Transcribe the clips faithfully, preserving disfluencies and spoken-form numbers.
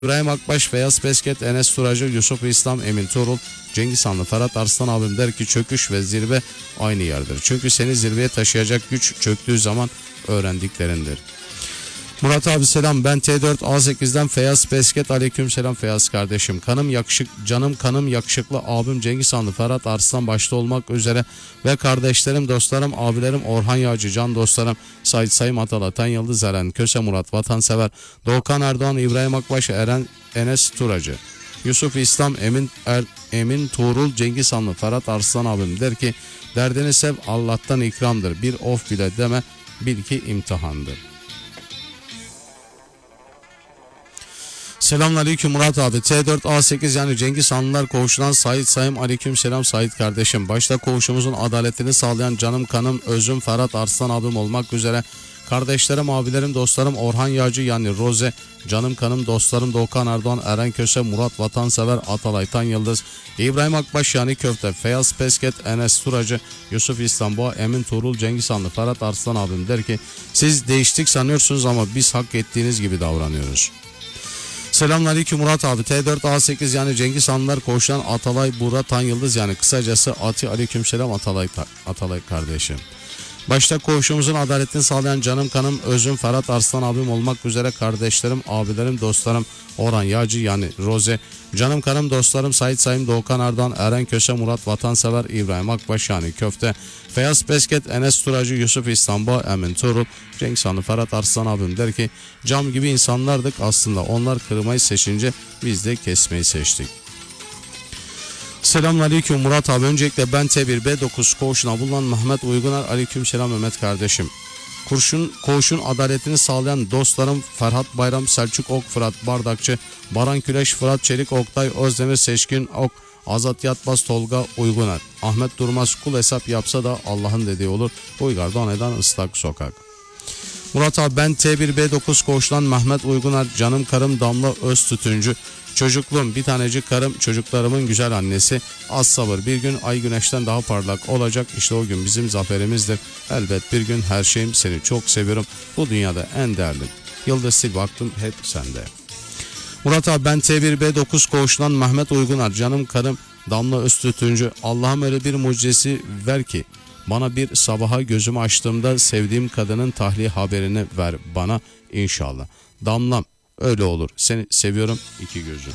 İbrahim Akbaş, Feyyaz Pesket, Enes Turacı, Yusuf İslam, Emin Tuğrul, Cengiz Hanlı, Ferhat Arslan abim der ki çöküş ve zirve aynı yerdir. Çünkü seni zirveye taşıyacak güç çöktüğü zaman öğrendiklerindir. Murat abi selam, ben T dört A sekizden Feyyaz Pesket, aleyküm selam Feyyaz kardeşim. Kanım yakışık, canım kanım yakışıklı abim Cengiz Hanlı, Ferhat Arslan başta olmak üzere ve kardeşlerim, dostlarım, abilerim Orhan Yağcı, can dostlarım Sait Sayım Atala, Tan Yıldız Eren, Köse Murat, Vatansever, Doğukan Erdoğan, İbrahim Akbaş, Eren, Enes Turacı, Yusuf İslam, Emin er, Emin Tuğrul, Cengiz Hanlı, Ferhat Arslan abim der ki derdini sev, Allah'tan ikramdır, bir of bile deme, bil ki imtihandır. Selamünaleyküm Murat abi. T dört A sekiz yani Cengiz Hanlılar koğuşundan Sait Sayım, aleyküm selam Sait kardeşim. Başta koğuşumuzun adaletini sağlayan canım kanım özüm Ferhat Arslan abim olmak üzere kardeşlerim, abilerim, dostlarım Orhan Yağcı yani Roze, canım kanım dostlarım Doğukan Erdoğan, Eren Köse, Murat Vatansever, Atalay Tan Yıldız, İbrahim Akbaş yani Köfte, Feyyaz Pesket, Enes Turacı, Yusuf İstanbul, Emin Tuğrul, Cengiz Hanlı, Ferhat Arslan abim der ki siz değiştik sanıyorsunuz ama biz hak ettiğiniz gibi davranıyoruz. Selamünaleyküm Murat abi. T dört A sekiz yani Cengiz Hanlılar koğuştan Atalay Buğra Tan Yıldız yani kısacası Ati, aleykümselam Atalay, Atalay kardeşim. Başta koğuşumuzun adaletini sağlayan canım kanım özüm Ferhat Arslan abim olmak üzere kardeşlerim, abilerim, dostlarım Orhan Yağcı yani Roze, canım kanım dostlarım Sait Sayım, Doğukan Erdoğan, Eren Köse, Murat Vatansever, İbrahim Akbaş yani Köfte, Feyyaz Pesket, Enes Turacı, Yusuf İstanbul, Emin Tuğrul, Cengiz Hanlı, Ferhat Arslan abim der ki cam gibi insanlardık aslında, onlar kırmayı seçince biz de kesmeyi seçtik. Selamünaleyküm Murat abi. Öncelikle ben T bir B dokuz koğuşuna bulunan Mehmet Uyguner, aleykümselam Mehmet kardeşim. Kurşun koğuşun adaletini sağlayan dostlarım Ferhat Bayram, Selçuk Ok, Fırat Bardakçı, Baran Küleş, Fırat Çelik, Oktay Özdemir, Seçkin Ok, Azat Yatbaz, Tolga Uyguner. Ahmet Durmaz kul hesap yapsa da Allah'ın dediği olur. Uygar Doğanay'dan Islak Sokak. Murat abi ben T bir B dokuz koğuştan Mehmet Uyguner, canım karım Damla Öztütüncü. Çocukluğum bir tanecik karım, çocuklarımın güzel annesi. Az sabır, bir gün ay güneşten daha parlak olacak, işte o gün bizim zaferimizdir. Elbet bir gün her şeyim, seni çok seviyorum. Bu dünyada en değerli yıldız sil baktım hep sende. Murat abi ben T bir B dokuz koğuştan Mehmet Uyguner, canım karım Damla Öztütüncü. Allah'ım öyle bir mucizesi ver ki bana bir sabaha gözümü açtığımda sevdiğim kadının tahliye haberini ver bana inşallah. Damlam öyle olur. Seni seviyorum iki gözüm.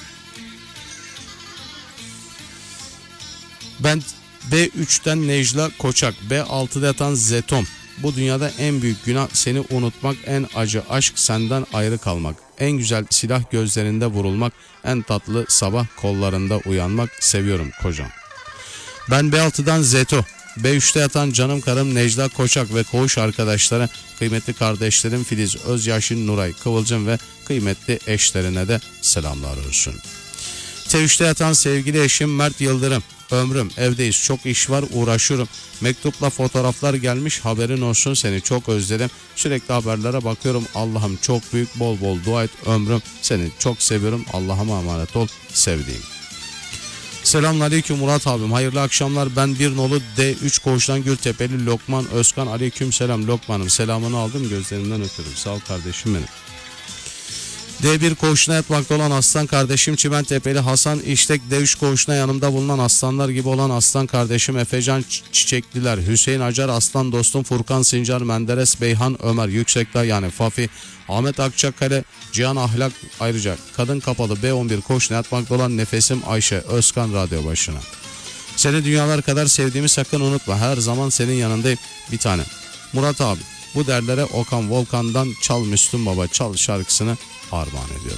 Ben B üçten Necla Koçak, B altıda yatan Zetom. Bu dünyada en büyük günah seni unutmak, en acı aşk senden ayrı kalmak. En güzel silah gözlerinde vurulmak, en tatlı sabah kollarında uyanmak. Seviyorum kocam. Ben B altıdan Zeto, B üçte yatan canım karım Necla Koçak ve koğuş arkadaşları, kıymetli kardeşlerim Filiz, Özyaşin, Nuray, Kıvılcım ve kıymetli eşlerine de selamlar olsun. T üçte yatan sevgili eşim Mert Yıldırım, ömrüm evdeyiz, çok iş var, uğraşıyorum. Mektupla fotoğraflar gelmiş, haberin olsun, seni çok özledim. Sürekli haberlere bakıyorum, Allah'ım çok büyük, bol bol dua et ömrüm, seni çok seviyorum, Allah'ıma emanet ol sevdiğim. Selamünaleyküm Murat abim. Hayırlı akşamlar. Ben bir nolu D üç koğuştan Gültepeli Lokman Özkan. Aleykümselam Lokman'ım. Selamını aldım, gözlerinden öpüyorum. Sağ ol kardeşim benim. D bir koğuşuna yatmakta olan aslan kardeşim Çimentepeli Hasan İştek, D üç koğuşuna yanımda bulunan aslanlar gibi olan aslan kardeşim Efecan Çiçekliler, Hüseyin Acar, aslan dostum Furkan Sincar, Menderes Beyhan, Ömer Yüksekdağ yani Fafi, Ahmet Akçakale, Cihan Ahlak, ayrıca kadın kapalı B on bir koğuşuna yatmakta olan nefesim Ayşe Özkan radyo başına. Seni dünyalar kadar sevdiğimi sakın unutma, her zaman senin yanındayım bir tane. Murat abi bu derlere Okan Volkan'dan Çal Müslüm Baba Çal şarkısını armağan ediyorum.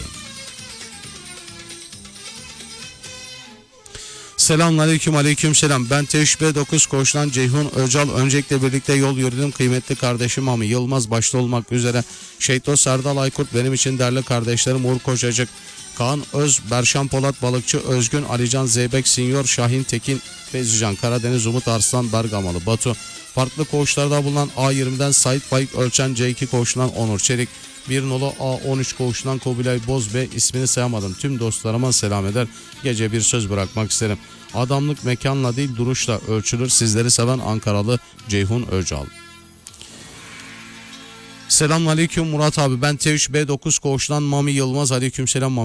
Selamünaleyküm, aleykümselam. Ben T üç B dokuz koğuştan Ceyhun Öcal. Öncelikle birlikte yol yürüdüm kıymetli kardeşim Ami Yılmaz başta olmak üzere Şeyto Serdal Aykurt, benim için değerli kardeşlerim Uğur Kocacık, Kaan Öz, Berşan Polat, Balıkçı Özgün, Alican Zeybek, Sinyor Şahin Tekin, Feyzican Karadeniz, Umut Arslan, Bergamalı Batu. Farklı koğuşlarda bulunan A yirmiden Sait Faik Ölçen, C iki koğuşundan Onur Çelik, bir nolu A on üç koğuşundan Kubilay Boz Bey, ismini sayamadım tüm dostlarıma selam eder. Gece bir söz bırakmak isterim. Adamlık mekanla değil duruşla ölçülür. Sizleri seven Ankaralı Ceyhun Öcal. Selamünaleyküm Murat abi. Ben T üç B dokuz Koğuş'tan Mami Yılmaz. Aleykümselam Mami.